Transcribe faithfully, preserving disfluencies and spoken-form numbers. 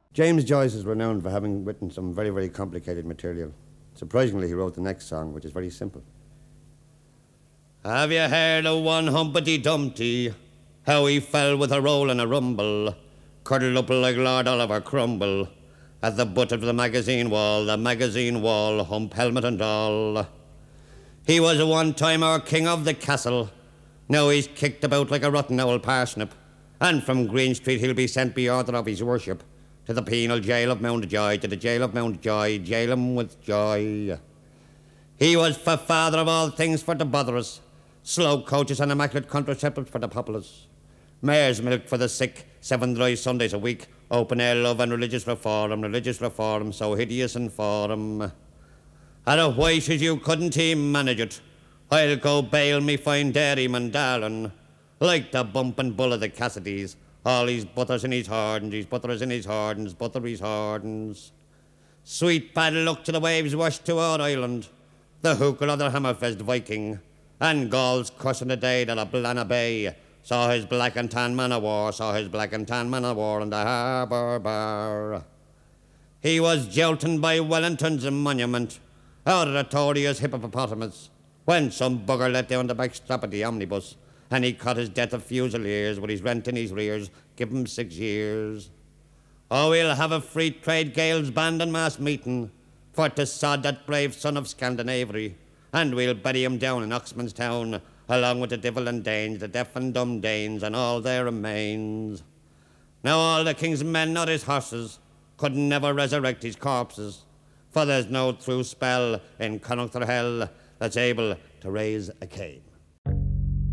James Joyce is renowned for having written some very, very complicated material. Surprisingly, he wrote the next song, which is very simple. Have you heard of one Humpty Dumpty? How he fell with a roll and a rumble, cuddled up like Lord Oliver Crumble, at the butt of the magazine wall, the magazine wall, hump, helmet and all. He was one time our king of the castle. Now he's kicked about like a rotten old parsnip, and from Green Street he'll be sent by order of his worship to the penal jail of Mountjoy, to the jail of Mountjoy, jail him with joy. He was for father of all things for the botherers, slow coaches and immaculate contraceptives for the populace, mare's milk for the sick, seven dry Sundays a week, open air love and religious reform, religious reform, so hideous and foreign. And why should you couldn't he manage it? I'll go bail me fine dairyman darling, like the bumpin' bull of the Cassidys. All his butters in his hardens, his butters in his hardens, butter his hardens. Sweet bad luck to the waves washed to our island, the hooker of the Hammerfest Viking, and Gauls crushing the day that a Blana Bay saw his black and tan man of war, saw his black and tan man of war in the harbour bar. He was jolting by Wellington's monument, out of the Tory's hippopotamus, when some bugger let down the back strap of the omnibus, and he caught his death of Fusiliers with his rent in his rears. Give him six years. Oh, we'll have a free trade Gaels band and mass meeting for to sod that brave son of Scandinavia, and we'll bury him down in Oxman's town, along with the devil and Danes, the deaf and dumb Danes, and all their remains. Now all the king's men, not his horses, could never resurrect his corpses, for there's no true spell in Connaught or hell that's able to raise a cane.